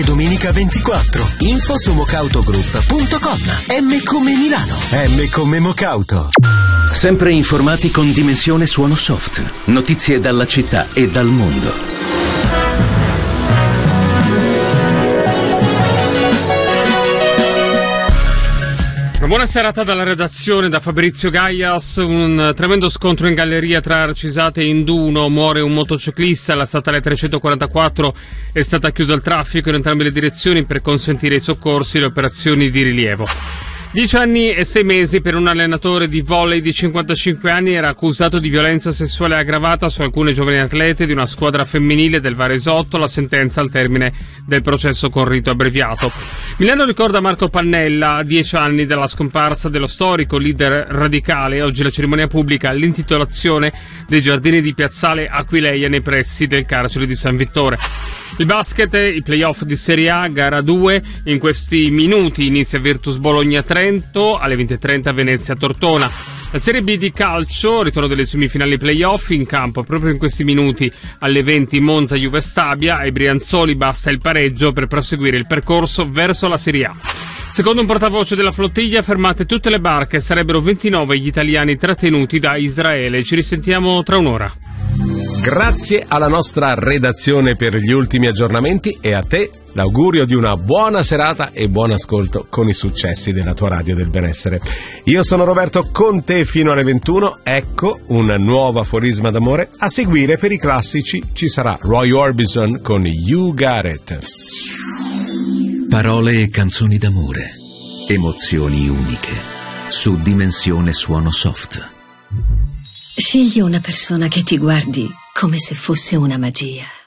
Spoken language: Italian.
Domenica 24. Info su mocautogroup.com. M come Milano. M come Mocauto. Sempre informati con Dimensione Suono Soft. Notizie dalla città e dal mondo. Una buona serata dalla redazione, da Fabrizio Gaias. Un tremendo scontro in galleria tra Arcisate e Induno, muore un motociclista, alla statale 344 è stata chiusa il traffico in entrambe le direzioni per consentire i soccorsi e le operazioni di rilievo. 10 anni e 6 mesi per un allenatore di volley di 55 anni, era accusato di violenza sessuale aggravata su alcune giovani atlete di una squadra femminile del Varesotto, la sentenza al termine del processo con rito abbreviato. Milano ricorda Marco Pannella, a 10 anni dalla scomparsa dello storico leader radicale. Oggi la cerimonia pubblica all'intitolazione dei giardini di Piazzale Aquileia nei pressi del carcere di San Vittore. Il basket, i playoff di Serie A, gara 2, in questi minuti inizia Virtus Bologna-Trento, alle 20:30 Venezia-Tortona. La Serie B di calcio, ritorno delle semifinali playoff, in campo proprio in questi minuti alle 20 Monza-Juve Stabia, ai Brianzoli basta il pareggio per proseguire il percorso verso la Serie A. Secondo un portavoce della flottiglia, fermate tutte le barche, sarebbero 29 gli italiani trattenuti da Israele. Ci risentiamo tra un'ora. Grazie alla nostra redazione per gli ultimi aggiornamenti e a te l'augurio di una buona serata e buon ascolto con i successi della tua radio del benessere. Io sono Roberto, con te fino alle 21. Ecco un nuovo aforisma d'amore. A seguire, per i classici, ci sarà Roy Orbison con You Got It. Parole e canzoni d'amore, emozioni uniche, su Dimensione Suono Soft. Scegli una persona che ti guardi come se fosse una magia.